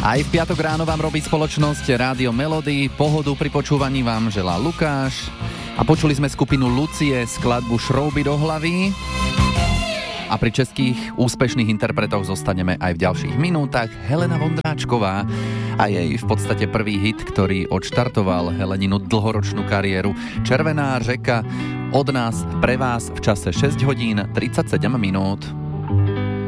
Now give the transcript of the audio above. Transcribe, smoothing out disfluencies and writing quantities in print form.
Aj v piatok ráno vám robí spoločnosť Rádio Melody. Pohodu pri počúvaní vám želá Lukáš. A počuli sme skupinu Lucie, skladbu Šrouby do hlavy. A pri českých úspešných interpretoch zostaneme aj v ďalších minútach. Helena Vondráčková a jej v podstate prvý hit, ktorý odštartoval Heleninu dlhoročnú kariéru. Červená řeka od nás pre vás v čase 6 hodín 37 minút.